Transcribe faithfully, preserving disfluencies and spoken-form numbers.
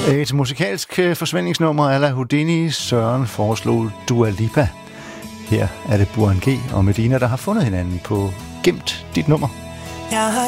Et musikalsk forsvindingsnummer a la Houdini. Søren foreslog Dua Lipa. Her er det Burhan G og Medina, der har fundet hinanden på Gemt dit nummer. Jeg har